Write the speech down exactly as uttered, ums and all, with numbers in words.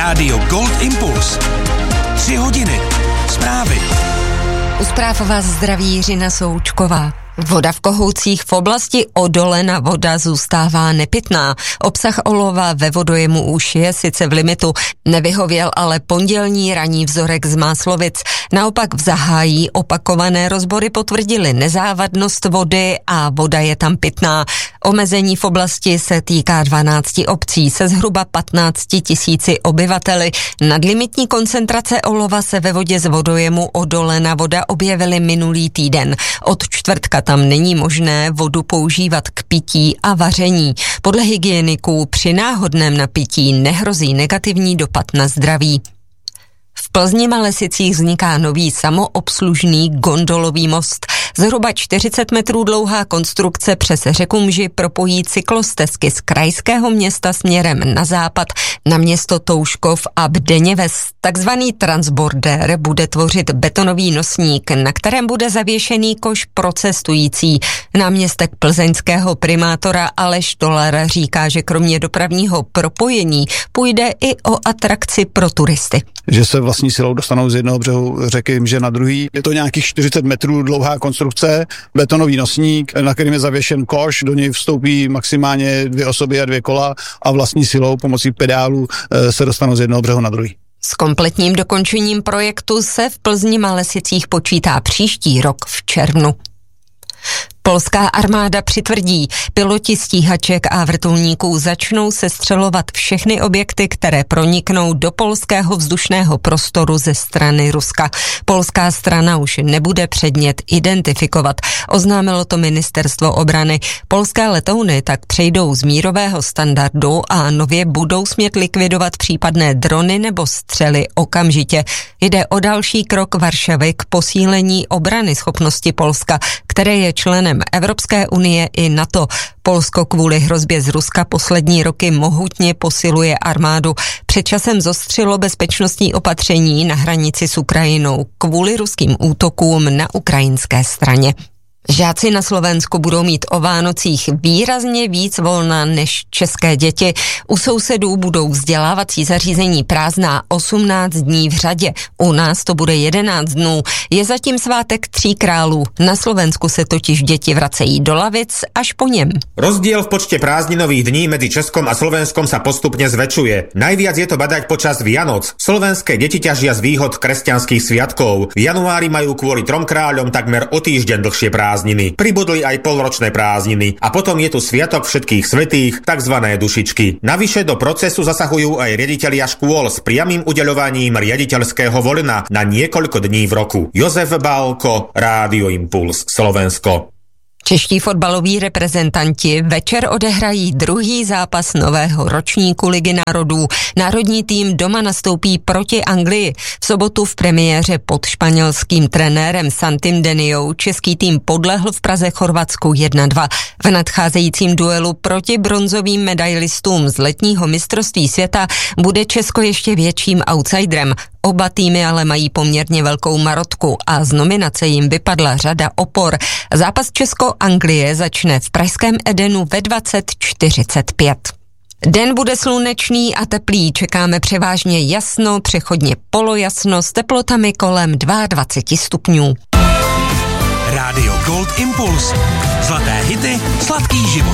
Rádio Gold Impuls. Tři hodiny. Zprávy. U zpráv vás zdraví Jiřina Součková. Voda v Kohoucích v oblasti Odolena voda zůstává nepitná. Obsah olova ve vodojemu už je sice v limitu, nevyhověl ale pondělní ranní vzorek z Máslovic. Naopak v Zahájí opakované rozbory potvrdily nezávadnost vody a voda je tam pitná. Omezení v oblasti se týká dvanácti obcí se zhruba patnácti tisíci obyvateli. Nadlimitní koncentrace olova se ve vodě z vodojemu Odolena voda objevily minulý týden. Od čtvrtka tam není možné vodu používat k pití a vaření. Podle hygieniků při náhodném napití nehrozí negativní dopad na zdraví. V Plzni Malesicích vzniká nový samoobslužný gondolový most. Zhruba čtyřicet metrů dlouhá konstrukce přes řeku Mži propojí cyklostezky z krajského města směrem na západ na město Touškov a Bdeněves. Takzvaný transborder bude tvořit betonový nosník, na kterém bude zavěšený koš pro cestující. Náměstek plzeňského primátora Aleš Tolar říká, že kromě dopravního propojení půjde i o atrakci pro turisty. Že se vlastní silou dostanou z jednoho břehu řeky Mže na druhý. Je to nějakých čtyřicet metrů dlouhá konstrukce, betonový nosník, na kterým je zavěšen koš, do něj vstoupí maximálně dvě osoby a dvě kola a vlastní silou pomocí pedálů se dostanou z jednoho břehu na druhý. S kompletním dokončením projektu se v Plzni Malesicích počítá příští rok v červnu. Polská armáda přitvrdí, piloti stíhaček a vrtulníků začnou sestřelovat všechny objekty, které proniknou do polského vzdušného prostoru ze strany Ruska. Polská strana už nebude předmět identifikovat, oznámilo to ministerstvo obrany. Polské letouny tak přejdou z mírového standardu a nově budou smět likvidovat případné drony nebo střely okamžitě. Jde o další krok Varšavy k posílení obrany schopnosti Polska, které je členem Evropské unie i NATO. Polsko kvůli hrozbě z Ruska poslední roky mohutně posiluje armádu. Před časem zostřilo bezpečnostní opatření na hranici s Ukrajinou kvůli ruským útokům na ukrajinské straně. Žáci na Slovensku budou mít o Vánocích výrazně víc volna než české děti. U sousedů budou vzdělávací zařízení prázdná osmnáct dní v řadě. U nás to bude jedenáct dnů. Je zatím svátek tří králů. Na Slovensku se totiž děti vracejí do lavic až po něm. Rozdiel v počte prázdninových dní medzi Českom a Slovenskom sa postupne zväčšuje. Najviac je to badať počas Vianoc. Slovenské deti ťažia z výhod kresťanských sviatkov. V januári majú kvôli trom kráľom takmer o týždeň dlhšie prázdniny. Pribudli aj polročné prázdniny a potom je tu sviatok všetkých svätých, takzvané dušičky. Navyše do procesu zasahujú aj riaditelia škôl s priamym udeľovaním riaditeľského voľna na niekoľko dní v roku. Jozef Bálko, Rádio Impuls, Slovensko. Čeští fotbaloví reprezentanti večer odehrají druhý zápas nového ročníku Ligy národů. Národní tým doma nastoupí proti Anglii. V sobotu v premiéře pod španělským trenérem Santim Deniou český tým podlehl v Praze Chorvatsku jedna dva. V nadcházejícím duelu proti bronzovým medailistům z letního mistrovství světa bude Česko ještě větším outsiderem. Oba týmy ale mají poměrně velkou marotku a z nominace jim vypadla řada opor. Zápas Česko-Anglie začne v pražském Edenu ve dvacet čtyřicet pět. Den bude slunečný a teplý, čekáme převážně jasno, přechodně polojasno s teplotami kolem dvacet dva stupňů. Rádio Gold Impuls. Zlaté hity, sladký život.